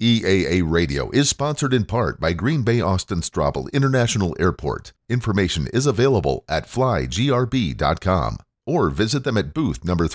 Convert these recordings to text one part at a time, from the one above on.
EAA Radio is sponsored in part by Green Bay Austin Straubel International Airport. Information is available at flygrb.com or visit them at booth number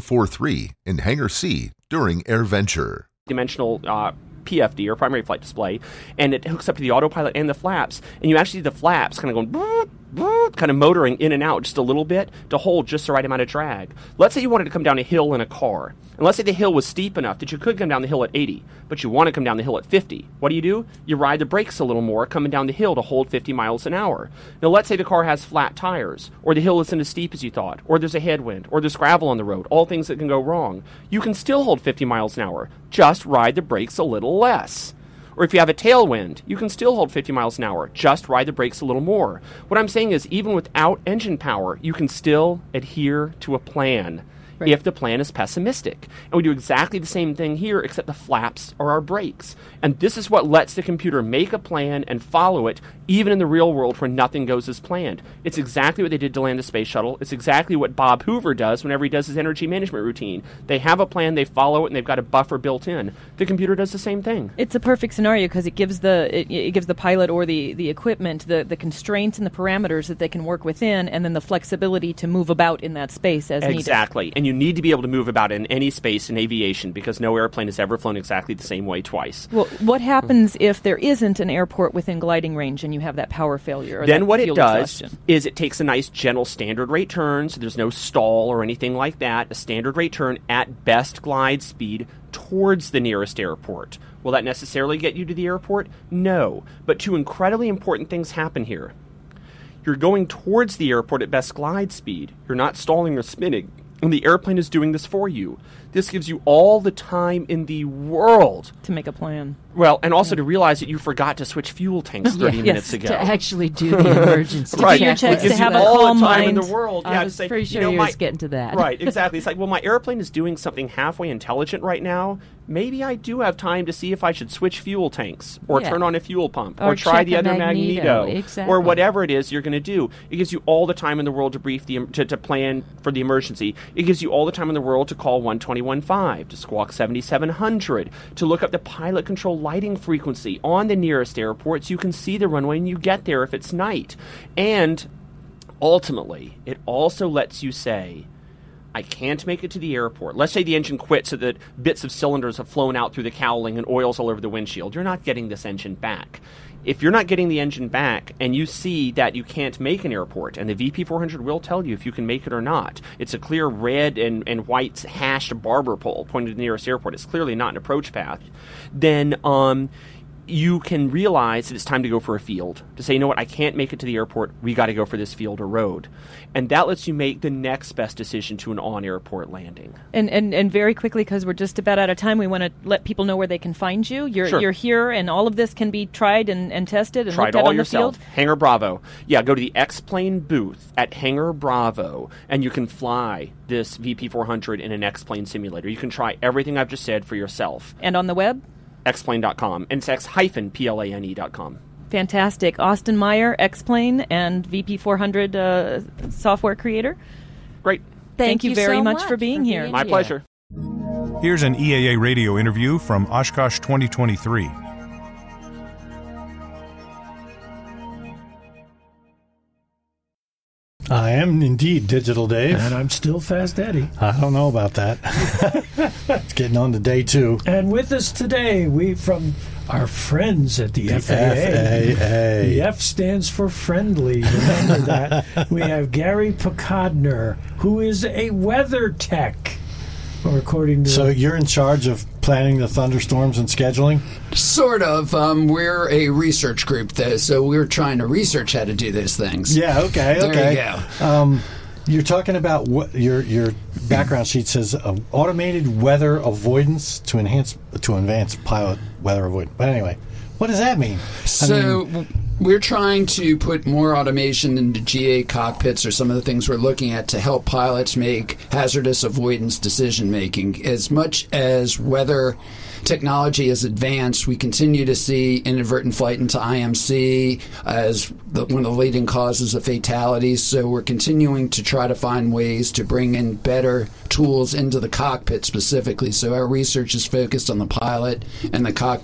3143 in Hangar C during AirVenture. Dimensional PFD, or primary flight display, and it hooks up to the autopilot and the flaps, and you actually see the flaps kind of going kind of motoring in and out just a little bit to hold just the right amount of drag. Let's say you wanted to come down a hill in a car, and let's say the hill was steep enough that you could come down the hill at 80, but you want to come down the hill at 50. What do? You ride the brakes a little more coming down the hill to hold 50 miles an hour. Now let's say the car has flat tires, or the hill isn't as steep as you thought, or there's a headwind, or there's gravel on the road, all things that can go wrong. You can still hold 50 miles an hour, just ride the brakes a little less. Or if you have a tailwind, you can still hold 50 miles an hour, just ride the brakes a little more. What I'm saying is, even without engine power, you can still adhere to a plan. Right. If the plan is pessimistic. And we do exactly the same thing here, except the flaps are our brakes. And this is what lets the computer make a plan and follow it, even in the real world where nothing goes as planned. It's exactly what they did to land the space shuttle. It's exactly what Bob Hoover does whenever he does his energy management routine. They have a plan, they follow it, and they've got a buffer built in. The computer does the same thing. It's a perfect scenario because it gives the pilot or the equipment the constraints and the parameters that they can work within, and then the flexibility to move about in that space as needed. Exactly. And you need to be able to move about in any space in aviation because no airplane has ever flown exactly the same way twice. Well, what happens if there isn't an airport within gliding range and you have that power failure? Then what it does is it takes a nice gentle standard rate turn, so there's no stall or anything like that, a standard rate turn at best glide speed towards the nearest airport. Will that necessarily get you to the airport? No. But two incredibly important things happen here. You're going towards the airport at best glide speed. You're not stalling or spinning. And the airplane is doing this for you. This gives you all the time in the world to make a plan. Well, and also to realize that you forgot to switch fuel tanks 30 minutes ago. To actually do the emergency. Right. Your checks, to have all the time mind. In the world. I was pretty sure you were getting to that. Right, exactly. It's like, well, my airplane is doing something halfway intelligent right now. Maybe I do have time to see if I should switch fuel tanks or turn on a fuel pump or try the other magneto or whatever it is you're going to do. It gives you all the time in the world to brief to plan for the emergency. It gives you all the time in the world to call 121.5, to squawk 7700, to look up the pilot control lighting frequency on the nearest airport so you can see the runway when you get there if it's night. And ultimately, it also lets you say, I can't make it to the airport. Let's say the engine quits so that bits of cylinders have flown out through the cowling and oil's all over the windshield. You're not getting this engine back. If you're not getting the engine back and you see that you can't make an airport, and the VP400 will tell you if you can make it or not, it's a clear red and white hashed barber pole pointed to the nearest airport. It's clearly not an approach path. Then you can realize that it's time to go for a field. To say, you know what, I can't make it to the airport. We got to go for this field or road. And that lets you make the next best decision to an on-airport landing. And very quickly, because we're just about out of time, we want to let people know where they can find you. You're here, and all of this can be tried and tested and tried looked at all on yourself. the field. Hangar Bravo. Yeah, go to the X-Plane booth at Hangar Bravo, and you can fly this VP400 in an X-Plane simulator. You can try everything I've just said for yourself. And on the web? Xplane.com, and it's X-plane.com. Fantastic. Austin Meyer, X-Plane, and VP400 software creator. Great. Thank you very so much for being here. My pleasure. Here's an EAA radio interview from Oshkosh 2023. I am indeed Digital Dave. And I'm still Fast Eddie. I don't know about that. It's getting on to day 2. And with us today, we from our friends at the FAA. The F stands for friendly. Remember that. We have Gary Pacodner, who is a weather tech. Or according to so you're in charge of planning the thunderstorms and scheduling? Sort of. We're a research group, though, so we're trying to research how to do those things. Yeah, okay. There you go. You're talking about what your background sheet says automated weather avoidance to advance pilot weather avoidance. But anyway, what does that mean? We're trying to put more automation into GA cockpits or some of the things we're looking at to help pilots make hazardous avoidance decision making. As much as weather technology has advanced, we continue to see inadvertent flight into IMC as one of the leading causes of fatalities. So we're continuing to try to find ways to bring in better tools into the cockpit specifically. So our research is focused on the pilot and the cockpit